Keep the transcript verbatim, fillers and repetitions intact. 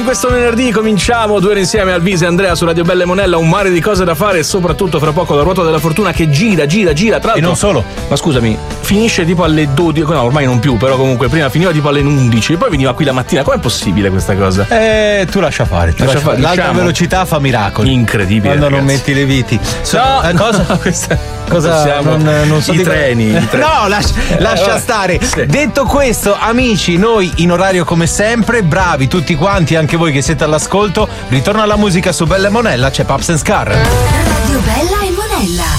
questo venerdì cominciamo due ore insieme Alvise e Andrea su Radio Bella e Monella, un mare di cose da fare e soprattutto fra poco la ruota della fortuna che gira, gira, gira. Tra l'altro, e non solo. Ma scusami, finisce tipo alle dodici, no ormai non più, però comunque prima finiva tipo alle undici e poi veniva qui la mattina. Com'è possibile questa cosa? Eh, tu lascia fare. Tu lascia lascia fare. L'alta Diciamo. velocità fa miracoli. Incredibile. Quando ragazzi. non metti le viti. So, No, eh, cosa? questa, Cosa? Siamo, Non, non so i, di treni, i treni. No, lascia, lascia stare. Sì. Detto questo, amici, noi in orario come sempre, bravi tutti quanti, anche voi che siete all'ascolto. Ritorna alla musica su Bella e Monella, c'è Paps and Scar. Radio Bella e Monella.